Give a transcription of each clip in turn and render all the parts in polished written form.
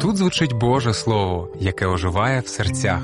Тут звучить Боже Слово, яке оживає в серцях.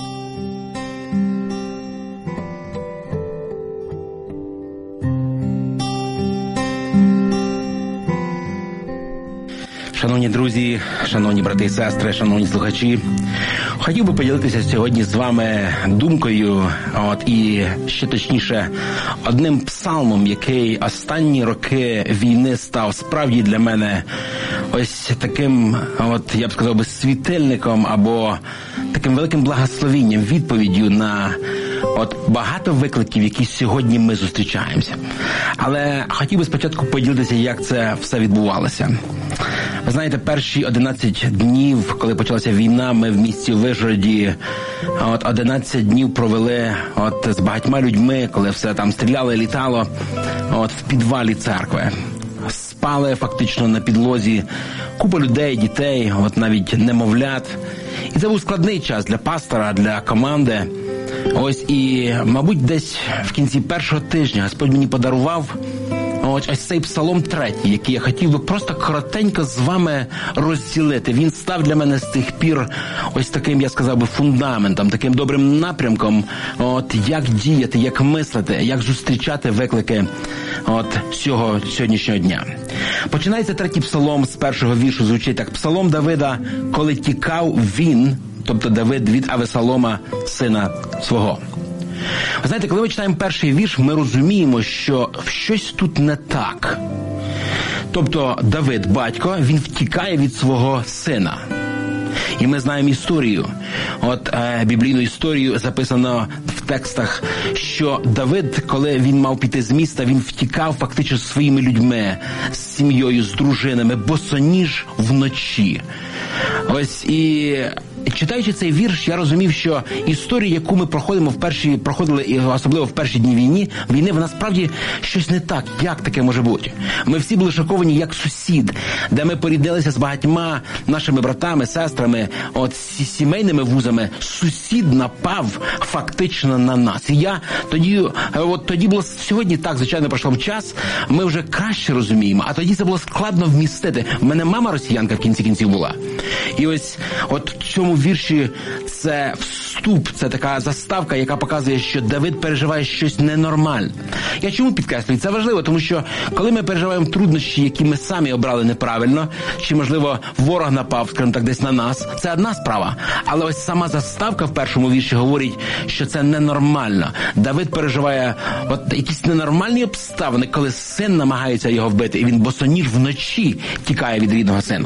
Шановні друзі, шановні брати і сестри, шановні слухачі, хотів би поділитися сьогодні з вами думкою, і ще точніше, одним псалмом, який останні роки війни став справді для мене ось таким, я б сказав би, світильником або таким великим благословенням, відповіддю на багато викликів, які сьогодні ми зустрічаємося. Але хотів би спочатку поділитися, як це все відбувалося. Ви знаєте, перші 11 днів, коли почалася війна, ми в місті Вишгороді 11 днів провели з багатьма людьми, коли все там стріляло, літало, в підвалі церкви. Спали фактично на підлозі купа людей, дітей, навіть немовлят. І це був складний час для пастора, для команди. І, мабуть, десь в кінці першого тижня Господь мені подарував ось цей Псалом 3, який я хотів би просто коротенько з вами розділити. Він став для мене з тих пір ось таким, я сказав би, фундаментом, таким добрим напрямком, як діяти, як мислити, як зустрічати виклики цього сьогоднішнього дня. Починається 3-й Псалом з першого віршу, звучить так: «Псалом Давида, коли тікав він», тобто Давид, від Авесолома, сина свого. Ви знаєте, коли ми читаємо перший вірш, ми розуміємо, що щось тут не так. Тобто Давид, батько, він втікає від свого сина. І ми знаємо історію. Біблійну історію записано в текстах, що Давид, коли він мав піти з міста, він втікав фактично зі своїми людьми, з сім'єю, з дружинами, босоніж вночі. І читаючи цей вірш, я розумів, що історія, яку ми проходили, і особливо в перші дні війни, вона справді щось не так. Як таке може бути? Ми всі були шоковані, як сусід, де ми поріднилися з багатьма нашими братами, сестрами, сімейними вузами. Сусід напав фактично на нас. І я тоді було, сьогодні так, звичайно, пройшов час, ми вже краще розуміємо, а тоді це було складно вмістити. В мене мама росіянка в кінці кінців була. І в цьому вірші це вступ, це така заставка, яка показує, що Давид переживає щось ненормальне. Я чому підкреслюю? Це важливо, тому що коли ми переживаємо труднощі, які ми самі обрали неправильно, чи, можливо, ворог напав, скажімо так, десь на нас, це одна справа. Але ось сама заставка в першому вірші говорить, що це ненормально. Давид переживає якісь ненормальні обставини, коли син намагається його вбити, і він босоніж вночі тікає від рідного сина.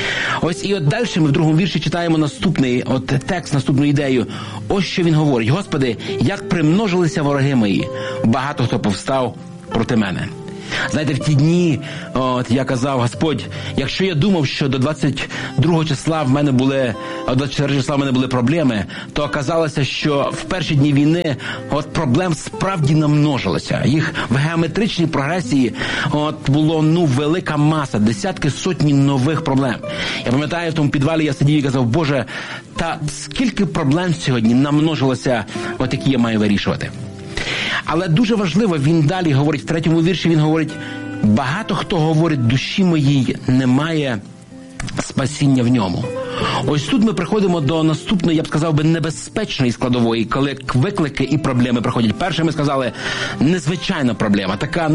І далі ми в другому вірші читаємо наступний текст, наступну ідею. Ось що він говорить: «Господи, як примножилися вороги мої, багато хто повстав проти мене». Знаєте, в ті дні, я казав: Господь, якщо я думав, що до 22 числа в мене були, 24 числа в мене були проблеми, то оказалося, що в перші дні війни проблем справді намножилося. Їх в геометричній прогресії було велика маса, десятки, сотні нових проблем. Я пам'ятаю, в тому підвалі я сидів і казав: Боже, та скільки проблем сьогодні намножилося, які я маю вирішувати. Але дуже важливо, він далі говорить, в 3-му вірші він говорить: багато хто говорить, душі моїй немає спасіння в ньому. Ось тут ми приходимо до наступної, я б сказав би, небезпечної складової, коли виклики і проблеми приходять. Перше, ми сказали, незвичайна проблема, така,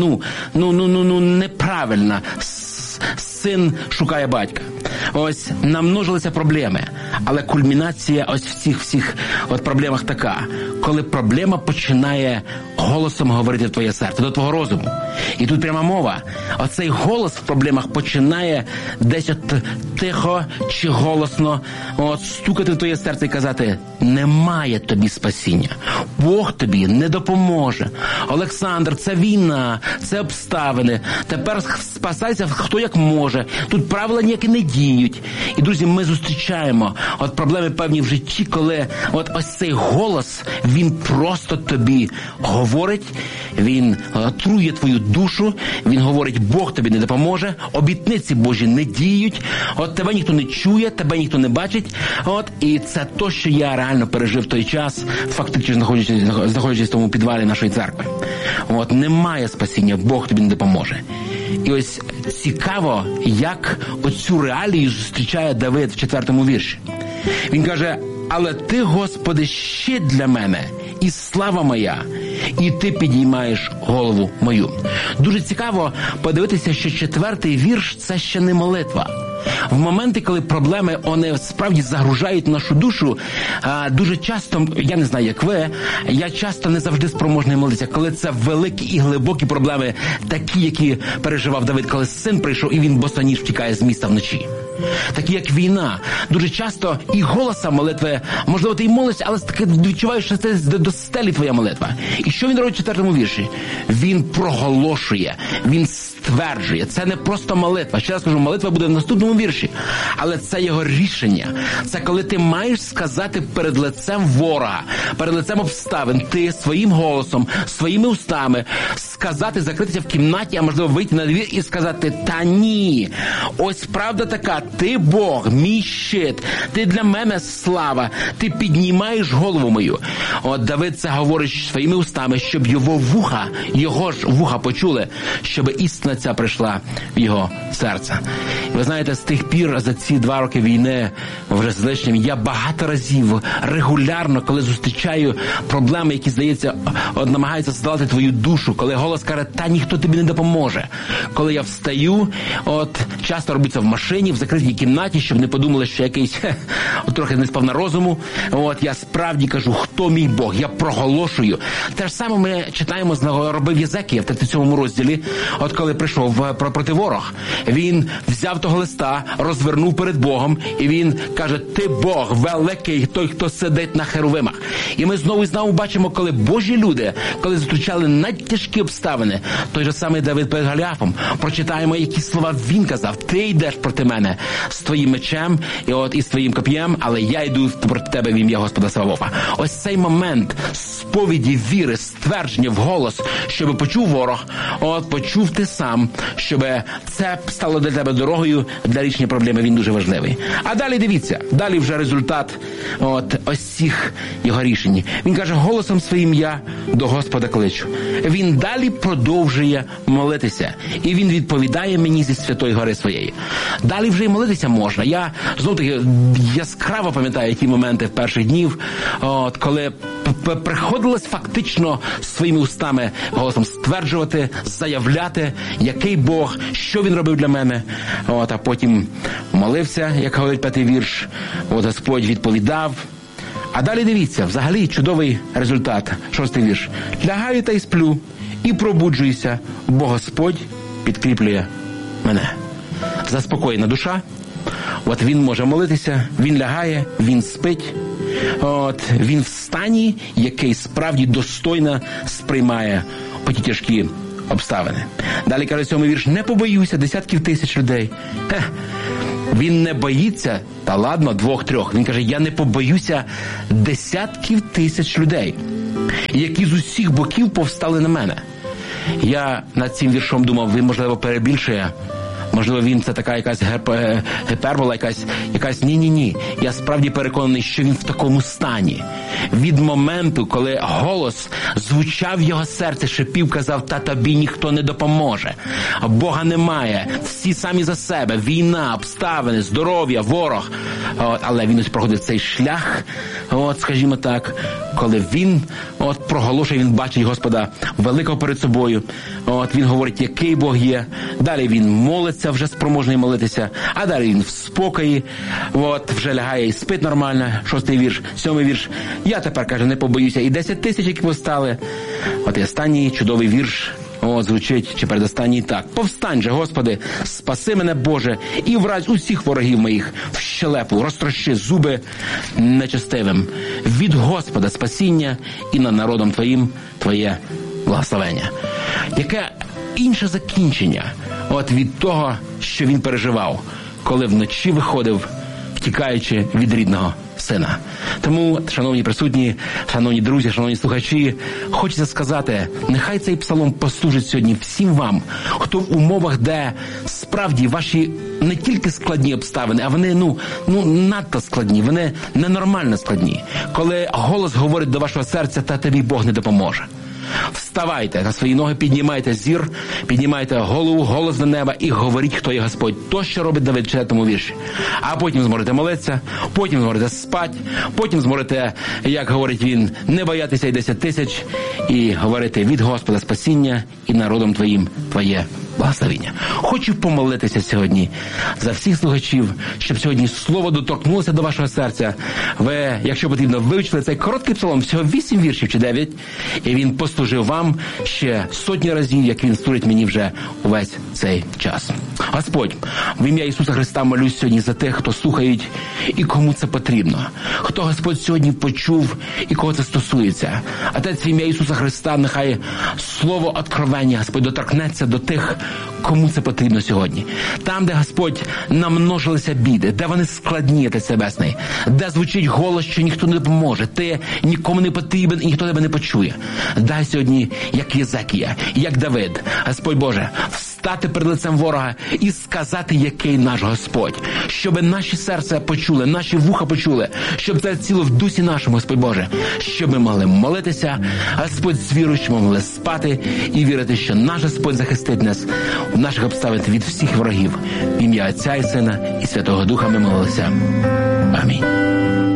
неправильна. Син шукає батька. Намножилися проблеми. Але кульмінація в цих всіх проблемах така: коли проблема починає голосом говорити в твоє серце, до твого розуму. І тут пряма мова. Оцей голос в проблемах починає десь тихо чи голосно стукати в твоє серце і казати: немає тобі спасіння. Бог тобі не допоможе. Олександр, це війна, це обставини. Тепер спасайся хто як може. Тут правила ніякі не діють. І, друзі, ми зустрічаємо проблеми певні в житті, коли ось цей голос, він просто тобі говорить, він трує твою душу, він говорить: Бог тобі не допоможе, обітниці Божі не діють, тебе ніхто не чує, тебе ніхто не бачить. І це то, що я реально пережив в той час, фактично знаходячись в тому підвалі нашої церкви. Немає спасіння, Бог тобі не допоможе. І ось цікаво, як оцю реалію зустрічає Давид в 4-му вірші. Він каже: «Але ти, Господи, щит для мене і слава моя, і ти підіймаєш голову мою». Дуже цікаво подивитися, що 4-й вірш – це ще не молитва. В моменти, коли проблеми, вони справді загружають нашу душу, дуже часто, я не знаю, як ви, я часто не завжди спроможний молитися, коли це великі і глибокі проблеми, такі, які переживав Давид, коли син прийшов і він босоніж втікає з міста вночі. Такі, як війна. Дуже часто і голоса молитви, можливо, ти й молишся, але таки відчуваєш, що це до стелі твоя молитва. І що він робить в 4-му вірші? Він проголошує, він стверджує. Це не просто молитва. Ще раз кажу, молитва буде в наступному вірші. Але це його рішення. Це коли ти маєш сказати перед лицем ворога, перед лицем обставин, ти своїм голосом, своїми устами сказати, закритися в кімнаті, а можливо вийти на двір і сказати: «Та ні, ось правда така, ти Бог, мій щит, ти для мене слава, ти піднімаєш голову мою». От Давид це говорить своїми устами, щоб його ж вуха почули, щоб істина ця прийшла в його серце. І ви знаєте, з тих пір, за ці 2 роки війни, вже з лишнім, я багато разів, регулярно, коли зустрічаю проблеми, які, здається, намагаються здолати твою душу, коли голос каже: «Та ніхто тобі не допоможе». Коли я встаю, часто робиться в машині, в закритій кімнаті, щоб не подумали, що якийсь трохи не спав на розуму. Я справді кажу: хто мій Бог? Я проголошую. Те ж саме ми читаємо, робив Єзекія в 37 розділі, коли прийшов проти ворог. Він взяв того листа, розвернув перед Богом, і він каже: «Ти Бог, великий, той, хто сидить на херувимах». І ми знову і знову бачимо, коли Божі люди, коли зустрічали надтяжкі обставини, той же самий Давид перед Голіафом, прочитаємо, які слова він казав: «Ти йдеш проти мене з твоїм мечем і з твоїм коп'єм, але я йду проти тебе в ім'я Господа Саваофа». Ось цей момент сповіді віри, ствердження вголос, щоб почув ворог, почув ти сам, щоб це стало для тебе дорогою для рішення проблеми, він дуже важливий. А далі дивіться, далі вже результат ось цих його рішень. Він каже: «Голосом своїм я до Господа кличу». Він далі продовжує молитися, і він відповідає мені зі святої гори своєї. Далі вже й молитися можна. Я, знову-таки, яскраво пам'ятаю ті моменти в перших днів, коли приходилось фактично своїми устами голосом стверджувати, заявляти, який Бог, що він робив для мене. А потім молився, як говорить 5-й вірш, Господь відповідав. А далі дивіться, взагалі чудовий результат. 6-й вірш. «Лягаю та й сплю, і пробуджуюся, бо Господь підкріплює мене». Заспокоєна душа. Він може молитися, він лягає, він спить. Він в стані, який справді достойно сприймає ті тяжкі обставини. Далі каже 7-й вірш: «Не побоюся десятків тисяч людей». Він не боїться, та ладно, 2-3. Він каже: «Я не побоюся десятків тисяч людей, які з усіх боків повстали на мене». Я над цим віршом думав, він, можливо, перебільшує. Можливо, він це така якась гіпербола, якась ні. Я справді переконаний, що він в такому стані. Від моменту, коли голос звучав в його серці, шипів, казав: «Та тобі ніхто не допоможе. Бога немає. Всі самі за себе. Війна, обставини, здоров'я, ворог». Але він ось проходить цей шлях, скажімо так, коли він проголошує, він бачить Господа великого перед собою. Він говорить, який Бог є. Далі він молиться, вже спроможний молитися. А далі він в спокої, вже лягає і спить нормально. 6-й вірш, 7-й вірш. «Я тепер, каже, не побоюся і 10 тисяч, які повстали». І останній чудовий вірш, звучить, чи передостанній так: «Повстань же, Господи, спаси мене, Боже, і вразь усіх ворогів моїх в щелепу, розтрощи зуби нечестивим. Від Господа спасіння, і над народом Твоїм Твоє благословення». Яке інше закінчення від того, що він переживав, коли вночі виходив, втікаючи від рідного сина. Тому, шановні присутні, шановні друзі, шановні слухачі, хочеться сказати, нехай цей псалом послужить сьогодні всім вам, хто в умовах, де справді ваші не тільки складні обставини, а вони, надто складні, вони ненормально складні. Коли голос говорить до вашого серця: «Та тобі Бог не допоможе». вставайте на свої ноги, піднімайте зір, піднімайте голову, голос до неба і говоріть, хто є Господь. То, що робить Давид в 4 вірші. А потім зможете молитися, потім зможете спати, потім зможете, як говорить він, не боятися й 10 тисяч і говорити від Господа спасіння і народом твоїм твоє благословення. Хочу помолитися сьогодні за всіх слухачів, щоб сьогодні слово доторкнулося до вашого серця. Ви, якщо потрібно, вивчили цей короткий псалом, всього 8 віршів чи 9, і він послужив вам ще сотні разів, як він служить мені вже увесь цей час. Господь, в ім'я Ісуса Христа молюсь сьогодні за тих, хто слухають і кому це потрібно. Хто Господь сьогодні почув і кого це стосується. Отець, в ім'я Ісуса Христа, нехай слово откровення, Господь, доторкнеться до тих, кому це потрібно сьогодні. Там, де, Господь, намножилися біди, де вони складні, Отець Небесний, де звучить голос, що ніхто не допоможе, ти нікому не потрібен і ніхто тебе не почує. Дай сьогодні, як Єзекія, як Давид, Господь Боже, встати перед лицем ворога і сказати, який наш Господь. Щоб наші серця почули, наші вуха почули, щоб це ціло в дусі нашому, Господь Боже, щоб ми могли молитися, Господь, з вірою, щоб ми могли спати і вірити, що наш Господь захистить нас в наших обставинах від всіх ворогів. В ім'я Отця і Сина і Святого Духа ми молилися. Амінь.